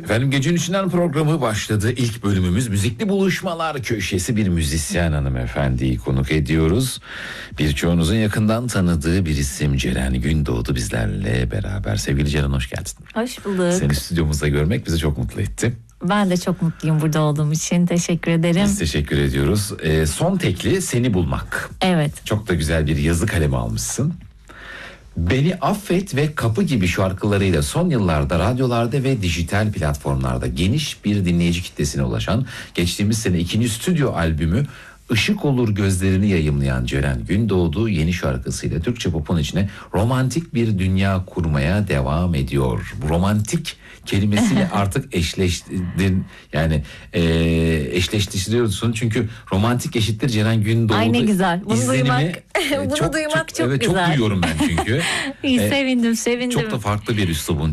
Efendim Gecenin İçinden programı başladı. İlk bölümümüz müzikli buluşmalar köşesi, bir müzisyen hanımefendiyi konuk ediyoruz. Birçoğunuzun yakından tanıdığı bir isim Ceren Gündoğdu bizlerle beraber. Sevgili Ceren, hoş geldin. Hoş bulduk. Seni stüdyomuzda görmek bizi çok mutlu etti. Ben de çok mutluyum burada olduğum için. Teşekkür ederim. Biz teşekkür ediyoruz. Son tekli Seni Bulmak. Evet. Çok da güzel bir yazı kalemi almışsın. Beni Affet ve Kapı gibi şarkılarıyla son yıllarda radyolarda ve dijital platformlarda geniş bir dinleyici kitlesine ulaşan, geçtiğimiz sene 2. stüdyo albümü Işık Olur Gözlerini yayımlayan Ceren Gündoğdu yeni şarkısıyla Türkçe pop'un içine romantik bir dünya kurmaya devam ediyor. Bu romantik kelimesiyle artık eşleştiriyorsun, çünkü romantik eşittir Ceren Gündoğdu. Ay ne güzel. Bunu izlenimi, duymak, bunu duymak çok evet, güzel. çok duyuyorum ben çünkü. İyi, sevindim. Çok da farklı bir üslubun